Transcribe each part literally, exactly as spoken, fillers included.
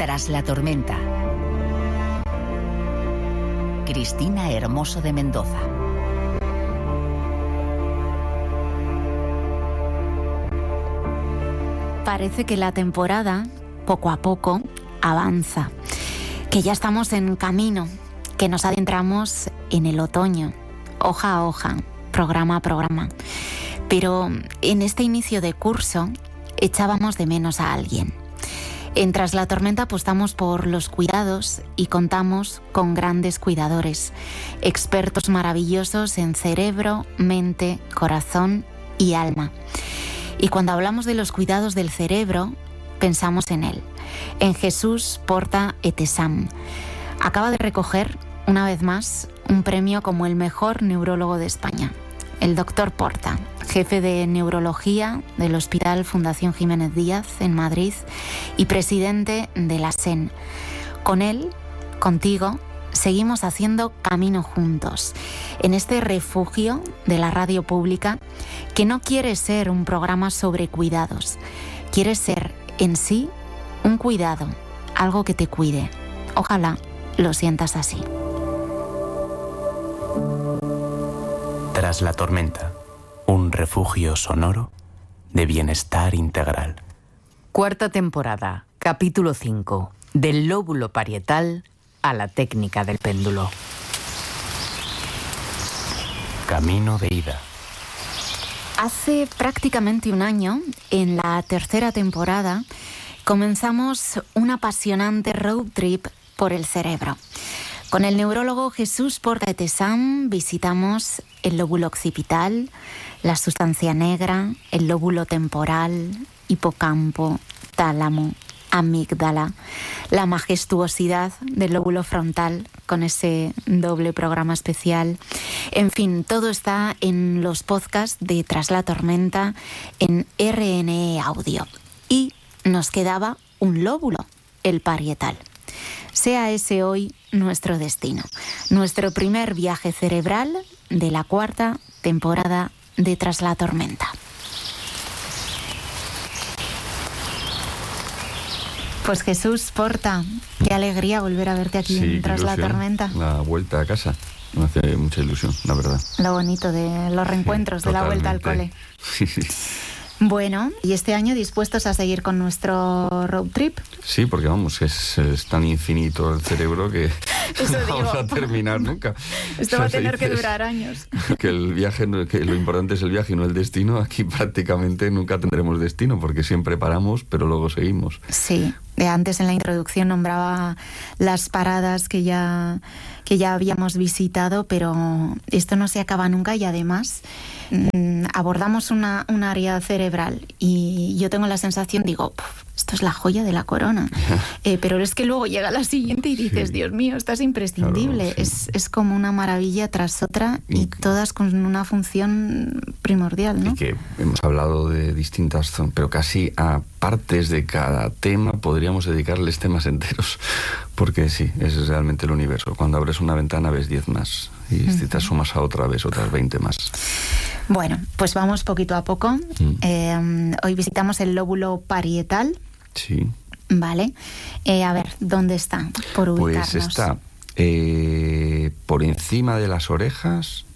Tras la tormenta. Cristina Hermoso de Mendoza. Parece que la temporada, poco a poco, avanza, que ya estamos en camino, que nos adentramos en el otoño, hoja a hoja, programa a programa. Pero en este inicio de curso echábamos de menos a alguien. En Tras la tormenta apostamos por los cuidados y contamos con grandes cuidadores, expertos maravillosos en cerebro, mente, corazón y alma. Y cuando hablamos de los cuidados del cerebro, pensamos en él, en Jesús Porta Etesam. Acaba de recoger, una vez más, un premio como el mejor neurólogo de España. El doctor Porta, jefe de neurología del Hospital Fundación Jiménez Díaz en Madrid y presidente de la S E N. Con él, contigo, seguimos haciendo camino juntos en este refugio de la radio pública que no quiere ser un programa sobre cuidados, quiere ser en sí un cuidado, algo que te cuide. Ojalá lo sientas así. Tras la tormenta, un refugio sonoro de bienestar integral. Cuarta temporada, capítulo cinco, del lóbulo parietal a la técnica del péndulo. Camino de ida. Hace prácticamente un año, en la tercera temporada, comenzamos un apasionante road trip por el cerebro. Con el neurólogo Jesús Porta Etesam visitamos el lóbulo occipital, la sustancia negra, el lóbulo temporal, hipocampo, tálamo, amígdala, la majestuosidad del lóbulo frontal con ese doble programa especial. En fin, todo está en los podcasts de Tras la tormenta en R N E Audio. Y nos quedaba un lóbulo, el parietal. Sea ese hoy nuestro destino, nuestro primer viaje cerebral de la cuarta temporada de Tras la tormenta. Pues Jesús Porta, qué alegría volver a verte aquí sí, en Tras la tormenta. La vuelta a casa, me hace mucha ilusión, la verdad. Lo bonito de los reencuentros, sí, de la vuelta al cole. Sí, sí. Bueno, ¿y este año dispuestos a seguir con nuestro road trip? Sí, porque vamos, es, es tan infinito el cerebro que Eso no vamos digo. a terminar nunca. Esto O sea, va a tener dices que durar años. Que el viaje, que lo importante es el viaje y no el destino. Aquí prácticamente nunca tendremos destino porque siempre paramos, pero luego seguimos. Sí, de antes en la introducción nombraba las paradas que ya, que ya habíamos visitado, pero esto no se acaba nunca y además mmm, abordamos una, un área cerebral y yo tengo la sensación, digo, esto es la joya de la corona. eh, pero es que luego llega la siguiente y dices, sí, Dios mío, esta es imprescindible. Claro, sí. es, es como una maravilla tras otra y, y todas con una función primordial, ¿no? Y que hemos hablado de distintas zonas, pero casi a partes de cada tema podríamos dedicarles temas enteros, porque sí, ese es realmente el universo. Cuando abres una ventana ves diez más y uh-huh. si te sumas a otra ves otras veinte más. Bueno, pues vamos poquito a poco. Mm. Eh, hoy visitamos el lóbulo parietal. Sí. Vale. Eh, a ver, ¿dónde está? Por ubicarnos. Pues está eh, por encima de las orejas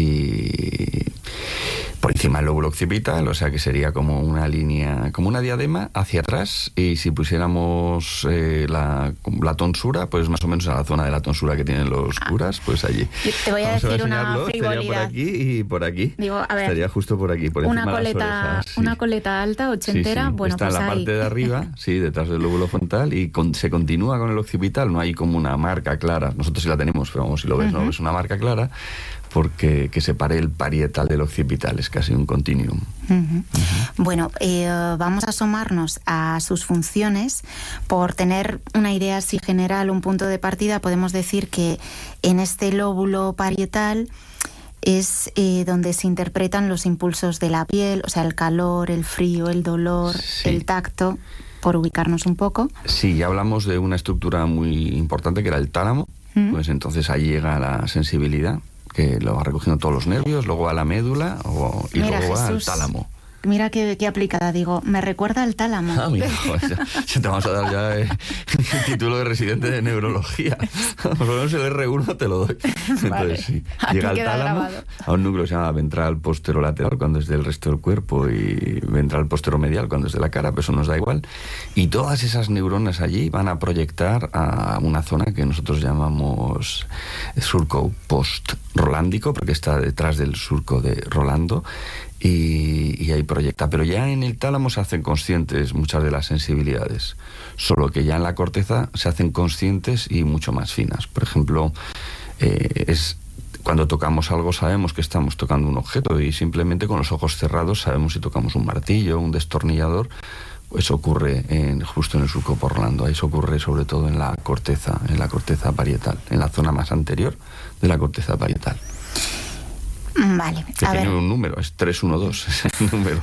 y por encima del lóbulo occipital, o sea que sería como una línea, como una diadema hacia atrás, y si pusiéramos eh, la, la tonsura, pues más o menos a la zona de la tonsura que tienen los curas, pues allí. Yo te voy a Vamos decir a una frivolidad. Estaría por aquí y por aquí. Digo, a ver, estaría justo por aquí, por una encima coleta, de las orejas. Sí. Una coleta alta, ochentera, sí, sí. bueno, está pues en la ahí. parte de arriba, sí, detrás del lóbulo frontal, y con, se continúa con el occipital, no hay como una marca clara. Nosotros sí la tenemos, pero vamos, si lo ves, uh-huh. no ves una marca clara, porque que separe el parietal del occipital, es casi un continuum. Uh-huh. Uh-huh. Bueno, eh, vamos a asomarnos a sus funciones. Por tener una idea así general, un punto de partida, podemos decir que en este lóbulo parietal es eh, donde se interpretan los impulsos de la piel, o sea, el calor, el frío, el dolor, sí. el tacto, por ubicarnos un poco. Sí, ya hablamos de una estructura muy importante que era el tálamo, uh-huh. pues entonces ahí llega la sensibilidad, que lo va recogiendo todos los nervios, luego a la médula o, y Mira, luego va al Jesús, tálamo. mira qué, qué aplicada, digo, me recuerda al tálamo. Ah, mira, joder, ya, ya te vamos a dar ya eh, el título de residente de neurología. Por lo menos el erre uno te lo doy. Entonces, Vale. sí, Aquí llega al queda tálamo, grabado. a un núcleo que se llama ventral posterolateral cuando es del resto del cuerpo y ventral posteromedial cuando es de la cara, pero eso nos da igual. Y todas esas neuronas allí van a proyectar a una zona que nosotros llamamos surco post-rolándico, porque está detrás del surco de Rolando, y, y ahí proyecta. Pero ya en el tálamo se hacen conscientes muchas de las sensibilidades, solo que ya en la corteza se hacen conscientes y mucho más finas. Por ejemplo, eh, es cuando tocamos algo sabemos que estamos tocando un objeto y simplemente con los ojos cerrados sabemos si tocamos un martillo, un destornillador. Eso ocurre en, justo en el surco por Rolando. Eso ocurre sobre todo en la corteza, en la corteza parietal, en la zona más anterior de la corteza parietal. Vale, Que a tiene ver, un número, es tres uno dos, es el número.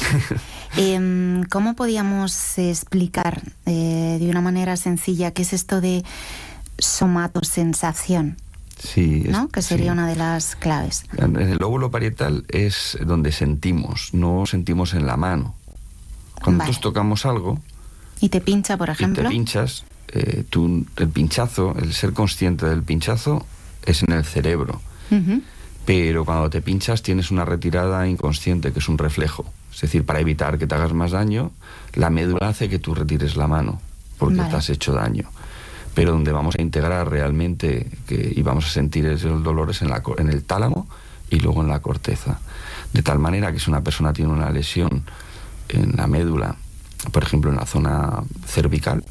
eh, ¿cómo podíamos explicar eh, de una manera sencilla qué es esto de somatosensación? Sí, ¿No? es- Que sería sí. una de las claves. En el lóbulo parietal es donde sentimos, no sentimos en la mano. Cuando Vale. nosotros tocamos algo ¿Y te pincha, por y ejemplo? te pinchas, eh, tú, el pinchazo, el ser consciente del pinchazo es en el cerebro. Ujú. Pero cuando te pinchas tienes una retirada inconsciente, que es un reflejo. Es decir, para evitar que te hagas más daño, la médula hace que tú retires la mano, porque Vale. te has hecho daño. Pero donde vamos a integrar realmente que, y vamos a sentir esos dolores en, la, co- en el tálamo y luego en la corteza. De tal manera que si una persona tiene una lesión en la médula, por ejemplo en la zona cervical,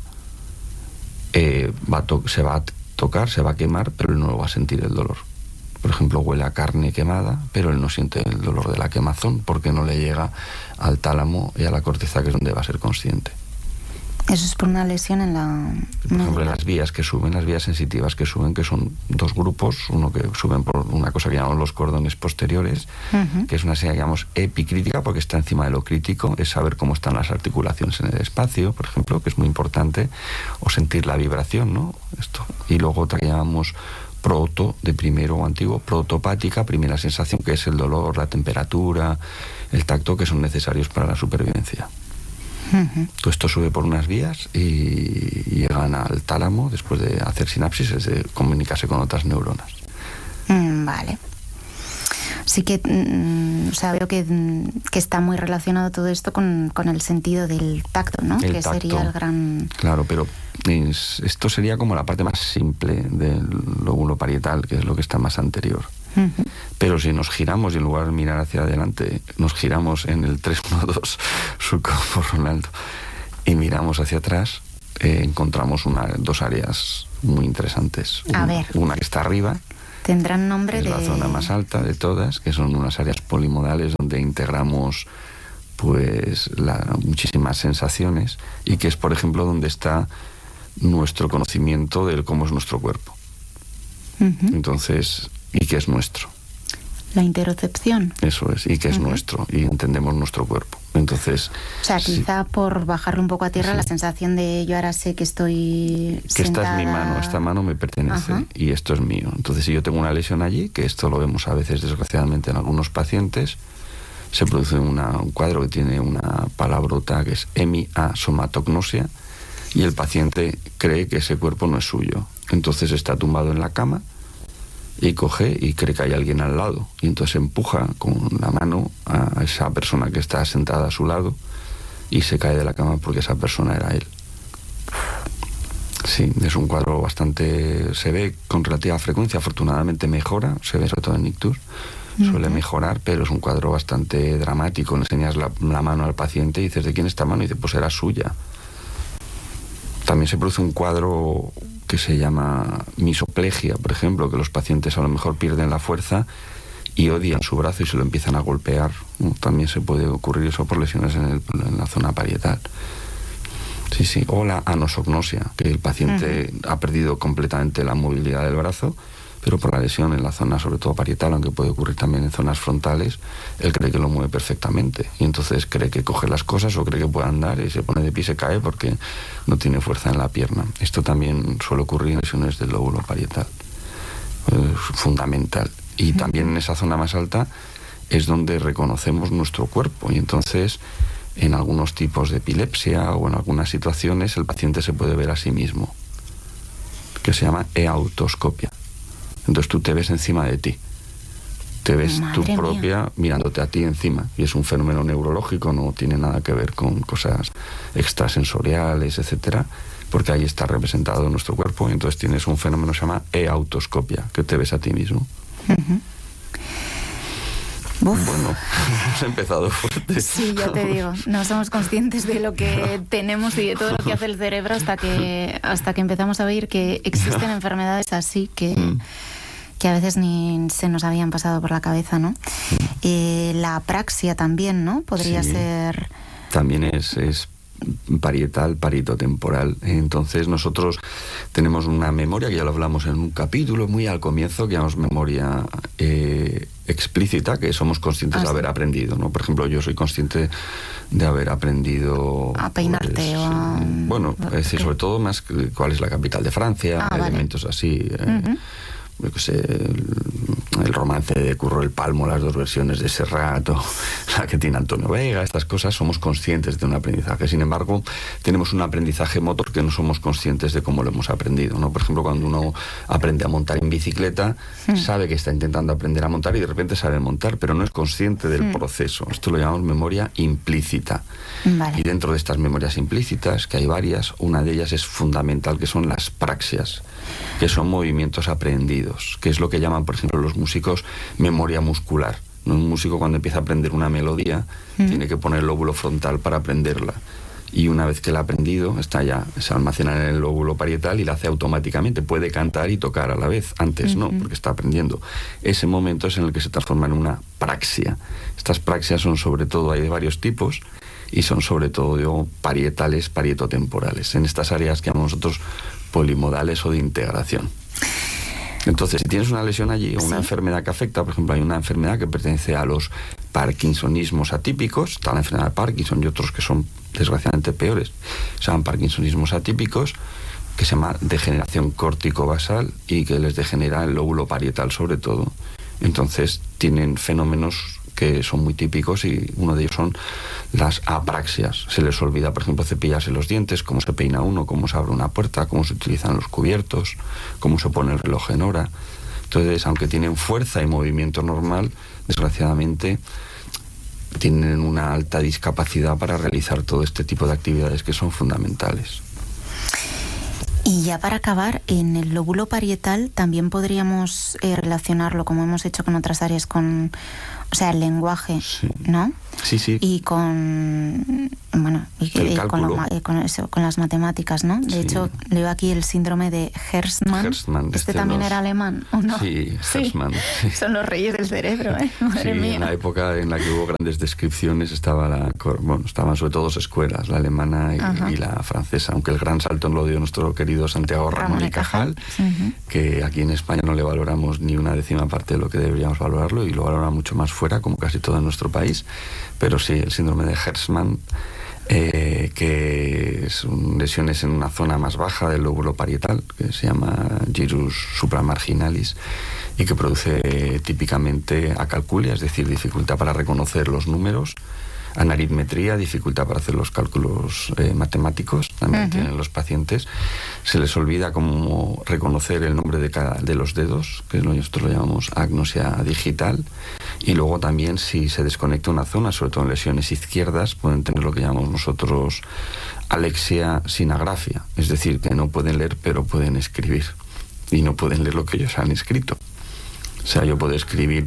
eh, va a to- se va a tocar, se va a quemar, pero él no va a sentir el dolor. Por ejemplo, huele a carne quemada, pero él no siente el dolor de la quemazón porque no le llega al tálamo y a la corteza, que es donde va a ser consciente. Eso es por una lesión en la... Por ejemplo, en médula. las vías que suben, las vías sensitivas que suben, que son dos grupos, uno que suben por una cosa que llamamos los cordones posteriores, Ujú. que es una señal que llamamos epicrítica porque está encima de lo crítico, es saber cómo están las articulaciones en el espacio, por ejemplo, que es muy importante, o sentir la vibración, ¿no? Esto. Y luego otra que llamamos proto, de primero o antiguo, protopática, primera sensación, que es el dolor, la temperatura, el tacto, que son necesarios para la supervivencia. Ujú. Todo esto sube por unas vías y llegan al tálamo después de hacer sinapsis, es de comunicarse con otras neuronas. Mm, Vale. Sí que, mm, o sea, veo que, mm, que está muy relacionado todo esto con, con el sentido del tacto, ¿no? El que tacto. sería el gran... Claro, pero es- esto sería como la parte más simple del lóbulo parietal, que es lo que está más anterior. Ujú. Pero si nos giramos y en lugar de mirar hacia adelante, nos giramos en el tres uno dos, surco por Rolando, y miramos hacia atrás, eh, encontramos una, dos áreas muy interesantes. A Una- ver. Una que está arriba, Tendrán nombre es de... la zona más alta de todas, que son unas áreas polimodales donde integramos pues la- muchísimas sensaciones, y que es, por ejemplo, donde está nuestro conocimiento de cómo es nuestro cuerpo. Ujú. Entonces, y que es nuestro. La interocepción. Eso es, y que es Ujú. nuestro, y entendemos nuestro cuerpo. Entonces, O sea, sí, quizá por bajarlo un poco a tierra, Sí. la sensación de yo ahora sé que estoy que esta es mi sentada- mano, esta mano me pertenece, Ajá. y esto es mío. Entonces, si yo tengo una lesión allí, que esto lo vemos a veces desgraciadamente en algunos pacientes, se produce una- un cuadro que tiene una palabrota que es hemiasomatognosia, y el paciente cree que ese cuerpo no es suyo. Entonces está tumbado en la cama y coge y cree que hay alguien al lado, y entonces empuja con la mano a esa persona que está sentada a su lado y se cae de la cama porque esa persona era él. Sí, es un cuadro bastante... se ve con relativa frecuencia, afortunadamente mejora, se ve sobre todo en ictus, suele mejorar, pero es un cuadro bastante dramático. Le enseñas la, la mano al paciente y dices, ¿de quién es esta mano? Y dice, pues era suya. También se produce un cuadro que se llama misoplegia, por ejemplo, que los pacientes a lo mejor pierden la fuerza y odian su brazo y se lo empiezan a golpear, ¿no? También se puede ocurrir eso por lesiones en, el- en la zona parietal. Sí, sí. O la anosognosia, que el paciente ha perdido completamente la movilidad del brazo, pero por la lesión en la zona, sobre todo parietal, aunque puede ocurrir también en zonas frontales, él cree que lo mueve perfectamente. Y entonces cree que coge las cosas o cree que puede andar y se pone de pie y se cae porque no tiene fuerza en la pierna. Esto también suele ocurrir en lesiones del lóbulo parietal. Es fundamental. Y también en esa zona más alta es donde reconocemos nuestro cuerpo, y entonces en algunos tipos de epilepsia o en algunas situaciones el paciente se puede ver a sí mismo, que se llama eautoscopia. Entonces tú te ves encima de ti, te ves Madre tú propia mía. mirándote a ti encima, y es un fenómeno neurológico, no tiene nada que ver con cosas extrasensoriales, etcétera, porque ahí está representado nuestro cuerpo, y entonces tienes un fenómeno que se llama eautoscopia, que te ves a ti mismo. Uh-huh. Uf. Bueno, hemos empezado fuerte. Sí, ya te digo, no somos conscientes de lo que tenemos y de todo lo que hace el cerebro hasta que hasta que empezamos a ver que existen enfermedades así que, Mm. que a veces ni se nos habían pasado por la cabeza, ¿no? Eh, la apraxia también, ¿no? Podría Sí. ser... También es, es parietal, paritotemporal. Entonces nosotros tenemos una memoria, que ya lo hablamos en un capítulo muy al comienzo, que llamamos memoria eh, explícita, que somos conscientes Ah, de sí. haber aprendido, ¿no? Por ejemplo, yo soy consciente de haber aprendido... A peinarte pues, o a- Bueno, es decir, ¿qué? sobre todo más que cuál es la capital de Francia, Ah, vale. elementos así... eh, Ujú. yo qué sé, el, el romance de Curro el Palmo, las dos versiones de Serrat, o la que tiene Antonio Vega, estas cosas, somos conscientes de un aprendizaje. Sin embargo, tenemos un aprendizaje motor que no somos conscientes de cómo lo hemos aprendido, ¿no? Por ejemplo, cuando uno aprende a montar en bicicleta, Hmm. sabe que está intentando aprender a montar y de repente sabe montar, pero no es consciente del Hmm. proceso. Esto lo llamamos memoria implícita. Vale. Y dentro de estas memorias implícitas, que hay varias, una de ellas es fundamental, que son las praxias, que son movimientos aprendidos, que es lo que llaman, por ejemplo, los músicos memoria muscular. Un músico, cuando empieza a aprender una melodía, Mm. tiene que poner el lóbulo frontal para aprenderla. Y una vez que la ha aprendido, está ya, se almacena en el lóbulo parietal y la hace automáticamente. Puede cantar y tocar a la vez. Antes no, Ujú. porque está aprendiendo. Ese momento es en el que se transforma en una praxia. Estas praxias son sobre todo, hay de varios tipos, y son sobre todo digo, parietales, parietotemporales. En estas áreas que llamamos nosotros polimodales o de integración. Entonces, si tienes una lesión allí o una Sí. enfermedad que afecta, por ejemplo, hay una enfermedad que pertenece a los parkinsonismos atípicos, está la enfermedad de Parkinson y otros que son desgraciadamente peores, se llaman parkinsonismos atípicos, que se llama degeneración córtico-basal y que les degenera el lóbulo parietal sobre todo. Entonces, tienen fenómenos que son muy típicos y uno de ellos son las apraxias. Se les olvida, por ejemplo, cepillarse los dientes, cómo se peina uno, cómo se abre una puerta, cómo se utilizan los cubiertos, cómo se pone el reloj en hora. Entonces, aunque tienen fuerza y movimiento normal, desgraciadamente tienen una alta discapacidad para realizar todo este tipo de actividades que son fundamentales. Y ya para acabar, en el lóbulo parietal también podríamos eh, relacionarlo, como hemos hecho con otras áreas, con, o sea, el lenguaje, Sí. ¿no? Sí, sí. Y con, bueno, y, que- El y con, cálculo. lo ma- eh, con eso, con las matemáticas, ¿no? De Sí. hecho, leo aquí el síndrome de Gerstmann. Gerstmann, ¿Este este también los- era alemán o no? Sí, Gerstmann, sí. Son los reyes del cerebro, ¿eh? Madre Sí, mía. en la época en la que hubo grandes descripciones estaba la, cor- bueno, estaban sobre todo dos escuelas, la alemana Ajá. y, y la francesa, aunque el gran salto lo dio nuestro querido Santiago Ramón, Ramón y y Cajal, Cajal. Ujú. que aquí en España no le valoramos ni una décima parte de lo que deberíamos valorarlo y lo valora mucho más fuera, como casi todo en nuestro país. Pero sí, el síndrome de Gerstmann, eh, que son lesiones en una zona más baja del lóbulo parietal, que se llama gyrus supramarginalis, y que produce típicamente acalculia, es decir, dificultad para reconocer los números, anaritmetría, dificultad para hacer los cálculos eh, matemáticos, también Ujú. tienen los pacientes. Se les olvida cómo reconocer el nombre de cada de los dedos, que nosotros lo llamamos agnosia digital, y luego también si se desconecta una zona, sobre todo en lesiones izquierdas, pueden tener lo que llamamos nosotros alexia sinagrafia, es decir, que no pueden leer pero pueden escribir, y no pueden leer lo que ellos han escrito. O sea, yo puedo escribir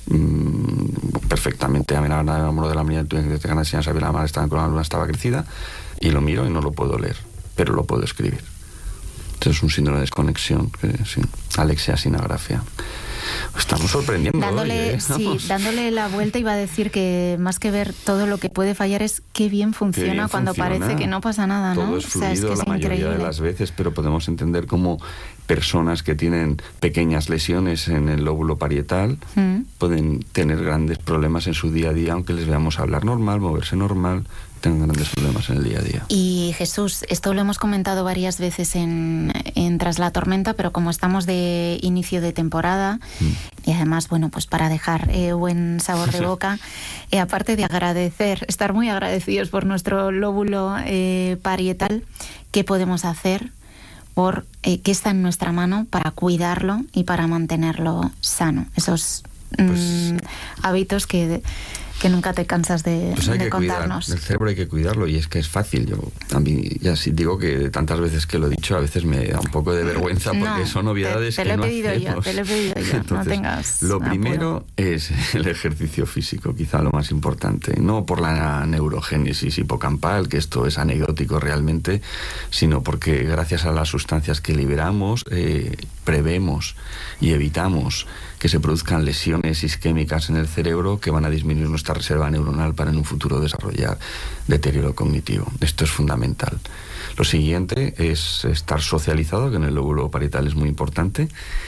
mmm, perfectamente, a mí la mano de la mañana que te ganas si no sabía la mano estaba con la luna estaba crecida, y lo miro y no lo puedo leer, pero lo puedo escribir. Entonces es un síndrome de desconexión, que, sí, alexia sinagrafia. Estamos sorprendiendo Dándole, hoy, ¿eh? sí, Vamos. dándole la vuelta iba a decir que más que ver todo lo que puede fallar es qué bien funciona Qué bien cuando funciona. parece que no pasa nada, ¿no? Todo es O sea, fluido que la es mayoría increíble. de las veces, pero podemos entender cómo personas que tienen pequeñas lesiones en el lóbulo parietal Mm. pueden tener grandes problemas en su día a día, aunque les veamos hablar normal, moverse normal, tengan grandes problemas en el día a día. Y Jesús, esto lo hemos comentado varias veces en, en Tras la Tormenta, pero como estamos de inicio de temporada, mm. y además, bueno, pues para dejar eh, buen sabor de boca, eh, aparte de agradecer, estar muy agradecidos por nuestro lóbulo eh, parietal, ¿qué podemos hacer por eh, qué está en nuestra mano para cuidarlo y para mantenerlo sano? Esos mm, pues, hábitos que... que nunca te cansas de, pues hay de que contarnos. Cuidar. El cerebro hay que cuidarlo y es que es fácil. Yo a mí ya sí digo que tantas veces que lo he dicho a veces me da un poco de vergüenza porque no, son obviedades te, te que no pedido hacemos. Yo, te lo he pedido yo, Entonces, no tengas lo apuro. primero es el ejercicio físico, quizá lo más importante. No por la neurogénesis hipocampal, que esto es anecdótico realmente, sino porque gracias a las sustancias que liberamos eh, prevemos y evitamos que se produzcan lesiones isquémicas en el cerebro que van a disminuir nuestra reserva neuronal para en un futuro desarrollar deterioro cognitivo. Esto es fundamental. Lo siguiente es estar socializado, que en el lóbulo parietal es muy importante,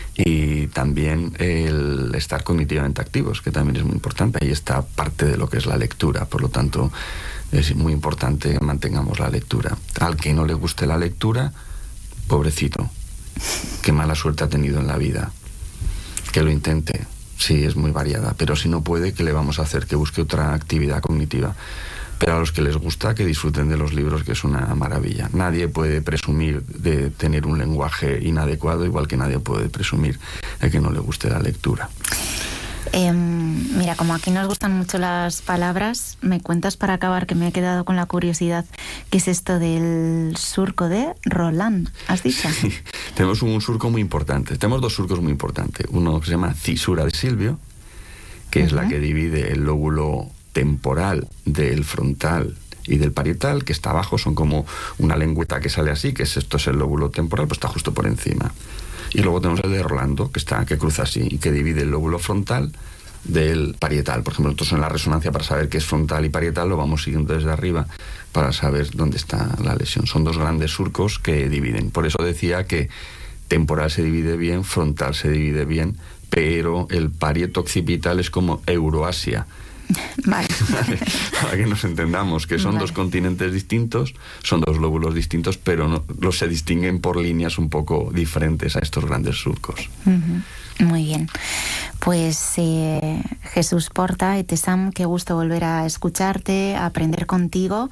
y también el estar cognitivamente activos, que también es muy importante. Ahí está parte de lo que es la lectura, por lo tanto es muy importante que mantengamos la lectura. Al que no le guste la lectura, pobrecito, qué mala suerte ha tenido en la vida. Que lo intente, sí, es muy variada, pero si no puede, ¿qué le vamos a hacer? Que busque otra actividad cognitiva. Pero a los que les gusta, que disfruten de los libros, que es una maravilla. Nadie puede presumir de tener un lenguaje inadecuado, igual que nadie puede presumir de que no le guste la lectura. Eh, mira, como aquí nos gustan mucho las palabras, me cuentas para acabar, que me he quedado con la curiosidad, ¿qué es esto del surco de Roland? ¿Has dicho? Sí, tenemos un surco muy importante. Tenemos dos surcos muy importantes. Uno que se llama cisura de Silvio, que uh-huh. es la que divide el lóbulo temporal del frontal y del parietal, que está abajo, son como una lengüeta que sale así, que es esto es el lóbulo temporal, pues está justo por encima. Y luego tenemos el de Rolando, que está que cruza así y que divide el lóbulo frontal del parietal. Por ejemplo, nosotros en la resonancia, para saber qué es frontal y parietal, lo vamos siguiendo desde arriba para saber dónde está la lesión. Son dos grandes surcos que dividen. Por eso decía que temporal se divide bien, frontal se divide bien, pero el parieto occipital es como Euroasia. Vale. Vale. Para que nos entendamos que son vale. dos continentes distintos, son dos lóbulos distintos, pero no, los se distinguen por líneas un poco diferentes a estos grandes surcos. Uh-huh. Muy bien. Pues eh, Jesús Porta, Etesam, qué gusto volver a escucharte, a aprender contigo,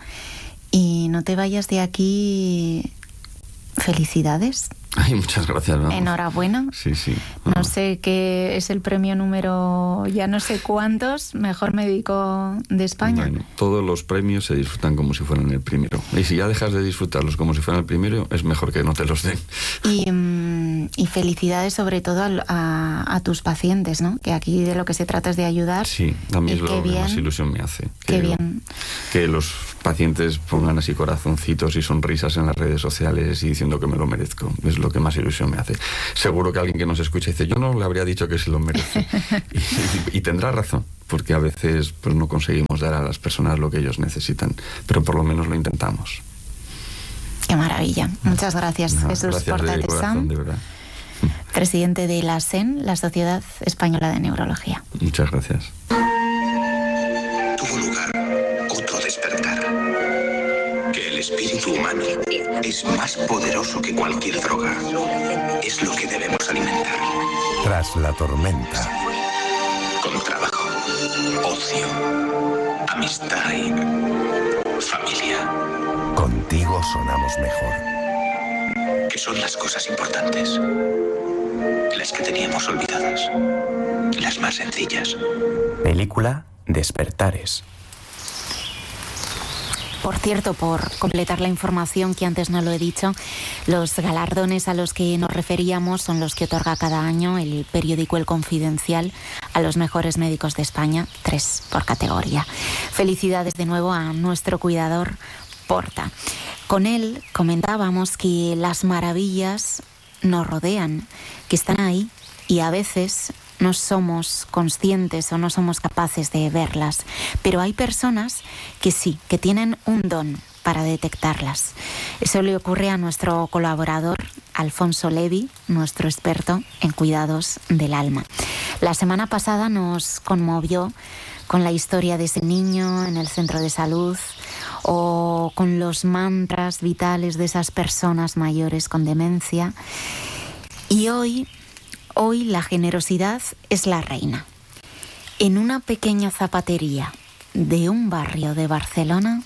y no te vayas de aquí. Felicidades. Ay, muchas gracias. ¿No? Enhorabuena. Sí, sí. No, no sé qué es el premio número, ya no sé cuántos, mejor médico de España. Bueno, todos los premios se disfrutan como si fueran el primero. Y si ya dejas de disfrutarlos como si fueran el primero, es mejor que no te los den. Y, um, y felicidades sobre todo a, a, a tus pacientes, ¿no? Que aquí de lo que se trata es de ayudar. Sí, a mí es lo que más ilusión me hace. Qué que, bien. Que los pacientes pongan así corazoncitos y sonrisas en las redes sociales y diciendo que me lo merezco. Es lo que más ilusión me hace. Seguro que alguien que nos escucha dice, yo no le habría dicho que se lo merece. y, y, y tendrá razón, porque a veces pues, no conseguimos dar a las personas lo que ellos necesitan, pero por lo menos lo intentamos. Qué maravilla. Muchas gracias, no, Jesús gracias Porta de Etesam, corazón, de verdad. presidente de la S E N, la Sociedad Española de Neurología. Muchas gracias. Tuvo lugar otro despertar. Que el espíritu humano es más poderoso que cualquier droga. Es lo que debemos alimentar. Tras la tormenta. Con trabajo, ocio, amistad y familia. Contigo sonamos mejor. Que son las cosas importantes. Las que teníamos olvidadas. Las más sencillas. Película Despertares. Por cierto, por completar la información que antes no lo he dicho, los galardones a los que nos referíamos son los que otorga cada año el periódico El Confidencial a los mejores médicos de España, tres por categoría. Felicidades de nuevo a nuestro cuidador Porta. Con él comentábamos que las maravillas nos rodean, que están ahí y a veces no somos conscientes o no somos capaces de verlas, pero hay personas que sí, que tienen un don para detectarlas. Eso le ocurre a nuestro colaborador Alfonso Levi, nuestro experto en cuidados del alma. La semana pasada nos conmovió con la historia de ese niño en el centro de salud o con los mantras vitales de esas personas mayores con demencia. Y hoy, hoy la generosidad es la reina. En una pequeña zapatería de un barrio de Barcelona,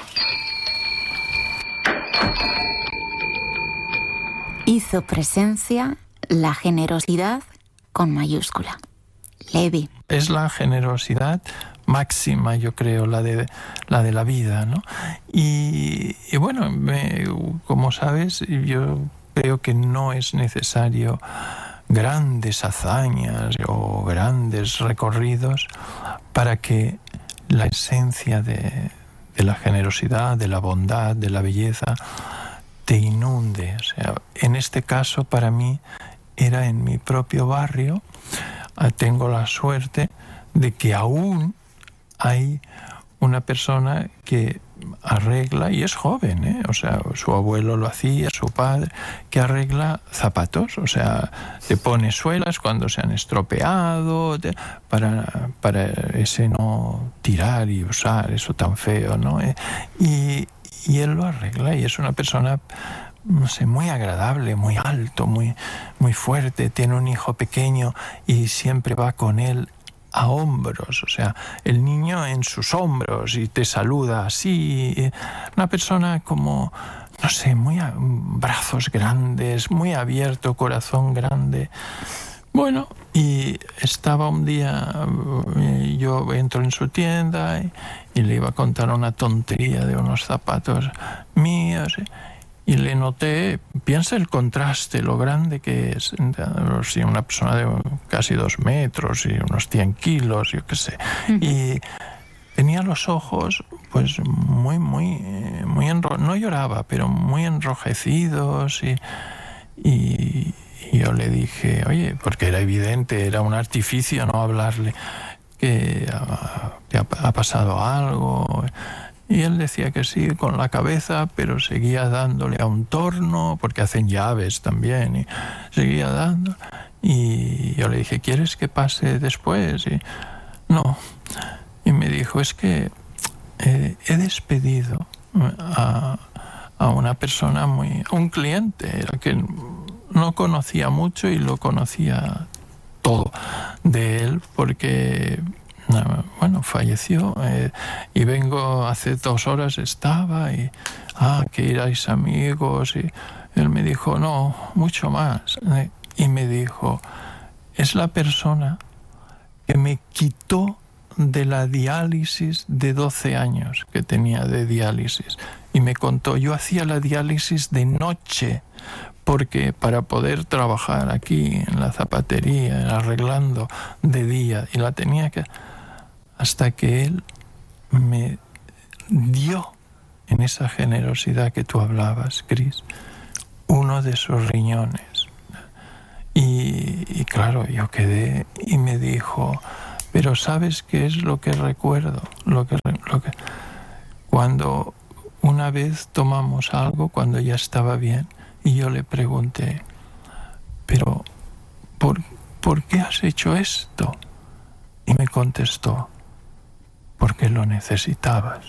hizo presencia la generosidad con mayúscula. Levi. Es la generosidad máxima, yo creo, la de la, de la vida, ¿no? Y, y bueno, me, como sabes, yo creo que no es necesario grandes hazañas o grandes recorridos para que la esencia de, de la generosidad, de la bondad, de la belleza te inunde. O sea, en este caso para mí era en mi propio barrio. Tengo la suerte de que aún hay una persona que arregla, y es joven, ¿eh? O sea, su abuelo lo hacía, su padre, que arregla zapatos, o sea, te pone suelas cuando se han estropeado, te, para, para ese no tirar y usar eso tan feo, ¿no? Y, y él lo arregla, y es una persona, no sé, muy agradable, muy alto, muy, muy fuerte, tiene un hijo pequeño y siempre va con él a hombros, o sea, el niño en sus hombros y te saluda así. Una persona como, no sé, muy a, brazos grandes, muy abierto, corazón grande. Bueno, y estaba un día, yo entro en su tienda y, y le iba a contar una tontería de unos zapatos míos. Y le noté, piensa el contraste, lo grande que es, si una persona de casi dos metros y unos cien kilos, yo qué sé. Uh-huh. Y tenía los ojos, pues, muy, muy, muy enro- no lloraba, pero muy enrojecidos. Y, y, y yo le dije, oye, porque era evidente, era un artificio no hablarle, que, que ha, ha pasado algo. Y él decía que sí, con la cabeza, pero seguía dándole a un torno, porque hacen llaves también, y seguía dando. Y yo le dije, ¿quieres que pase después? Y no. Y me dijo, es que eh, he despedido a, a una persona muy... un cliente que no conocía mucho y lo conocía todo de él, porque... bueno, falleció, eh, y vengo, hace dos horas estaba, y, ah, que erais amigos, y él me dijo, no, mucho más, eh, y me dijo, es la persona que me quitó de la diálisis de doce años que tenía de diálisis, y me contó, yo hacía la diálisis de noche, porque para poder trabajar aquí en la zapatería, arreglando de día, y la tenía que... hasta que él me dio, en esa generosidad que tú hablabas, Cris, uno de sus riñones. Y, y claro, yo quedé, y me dijo, pero ¿sabes qué es lo que recuerdo? Lo que, lo que, cuando una vez tomamos algo, cuando ya estaba bien, y yo le pregunté, pero ¿por, ¿por qué has hecho esto? Y me contestó, porque lo necesitabas.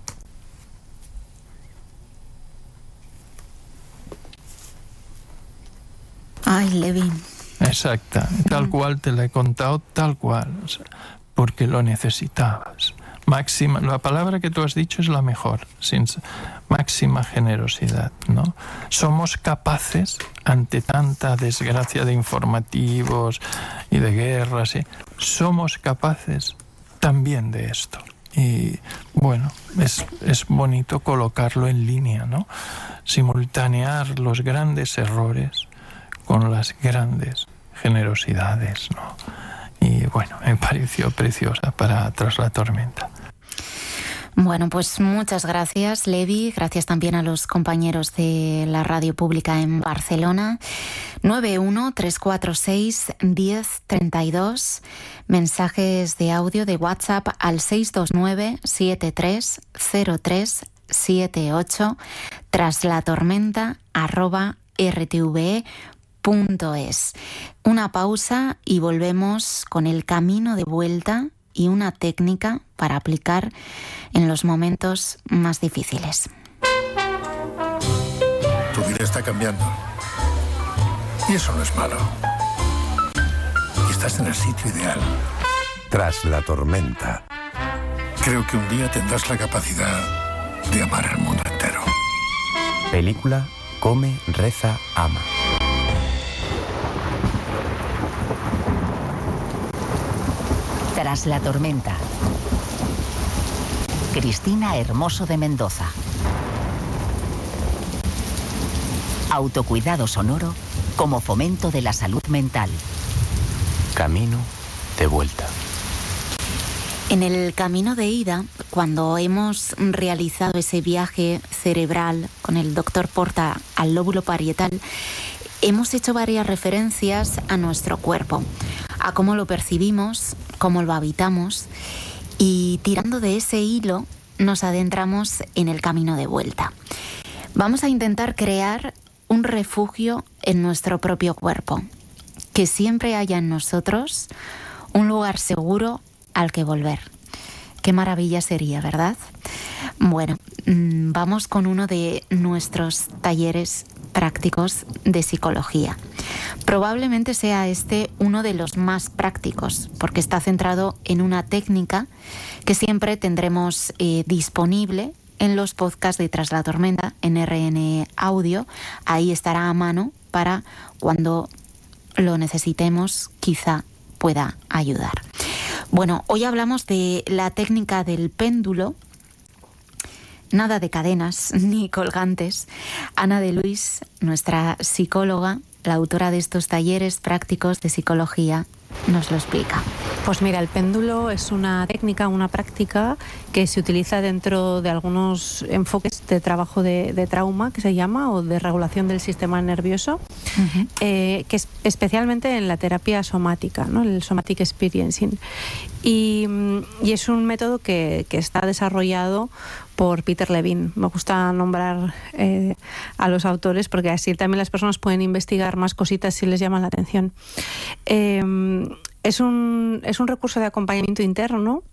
Ay, Levi. Exacta, tal cual te la he contado, tal cual, o sea, porque lo necesitabas. Máxima, la palabra que tú has dicho es la mejor, sin, máxima generosidad, ¿no? Somos capaces, ante tanta desgracia de informativos y de guerras, ¿sí? Somos capaces también de esto. Y bueno, es, es bonito colocarlo en línea, ¿no? Simultanear los grandes errores con las grandes generosidades, ¿no? Y bueno, me pareció preciosa para Tras la tormenta. Bueno, pues muchas gracias, Levi. Gracias también a los compañeros de la radio pública en Barcelona. nueve uno tres cuatro seis uno cero tres dos. Mensajes de audio de WhatsApp al seis dos nueve siete tres cero tres siete ocho. Tras la tormenta arroba r t v e punto es. Una pausa y volvemos con el camino de vuelta y una técnica para aplicar en los momentos más difíciles. Tu vida está cambiando. Y eso no es malo. Y estás en el sitio ideal. Tras la tormenta. Creo que un día tendrás la capacidad de amar al mundo entero. Película Come, Reza, Ama. Tras la tormenta. Cristina Hermoso de Mendoza. Autocuidado sonoro como fomento de la salud mental. Camino de vuelta. En el camino de ida, cuando hemos realizado ese viaje cerebral con el doctor Porta al lóbulo parietal, hemos hecho varias referencias a nuestro cuerpo, a cómo lo percibimos, cómo lo habitamos, y tirando de ese hilo nos adentramos en el camino de vuelta. Vamos a intentar crear un refugio en nuestro propio cuerpo, que siempre haya en nosotros un lugar seguro al que volver. Qué maravilla sería, ¿verdad? Bueno, vamos con uno de nuestros talleres prácticos de psicología. Probablemente sea este uno de los más prácticos, porque está centrado en una técnica que siempre tendremos eh, disponible en los podcasts de Tras la Tormenta, en R N Audio. Ahí estará a mano para cuando lo necesitemos, quizá pueda ayudar. Bueno, hoy hablamos de la técnica del péndulo. Nada de cadenas ni colgantes. Ana de Luis, nuestra psicóloga, la autora de estos talleres prácticos de psicología, nos lo explica. Pues mira, el péndulo es una técnica, una práctica que se utiliza dentro de algunos enfoques de trabajo de, de trauma, que se llama, o de regulación del sistema nervioso, uh-huh. eh, que es especialmente en la terapia somática, ¿no? El somatic experiencing. Y, y es un método que, que está desarrollado por Peter Levine. Me gusta nombrar eh, a los autores porque así también las personas pueden investigar más cositas si les llaman la atención. Eh, es, un, es un recurso de acompañamiento interno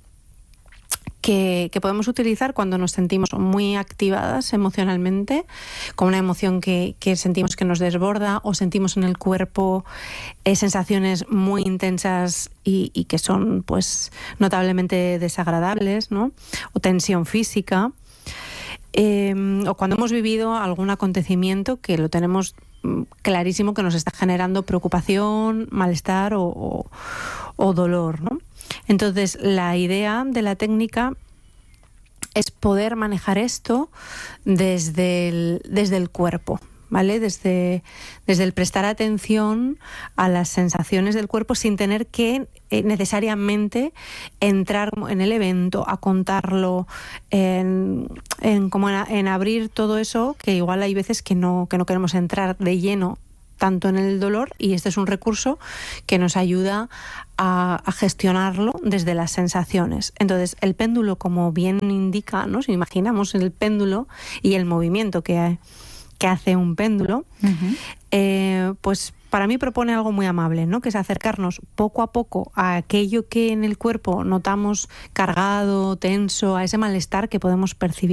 que, que podemos utilizar cuando nos sentimos muy activadas emocionalmente, con una emoción que, que sentimos que nos desborda, o sentimos en el cuerpo eh, sensaciones muy intensas y, y que son pues notablemente desagradables, ¿no? O tensión física, eh, o cuando hemos vivido algún acontecimiento que lo tenemos clarísimo que nos está generando preocupación, malestar o, o, o dolor, ¿no? Entonces, la idea de la técnica es poder manejar esto desde el, desde el cuerpo, ¿vale? Desde, desde el prestar atención a las sensaciones del cuerpo sin tener que eh, necesariamente entrar en el evento, a contarlo, en, en, como en, en abrir todo eso, que igual hay veces que no, que no queremos entrar de lleno tanto en el dolor, y este es un recurso que nos ayuda a, a gestionarlo desde las sensaciones. Entonces, el péndulo, como bien indica, ¿no? Si imaginamos el péndulo y el movimiento que, que hace un péndulo, uh-huh. eh, pues para mí propone algo muy amable, ¿no? Que es acercarnos poco a poco a aquello que en el cuerpo notamos cargado, tenso, a ese malestar que podemos percibir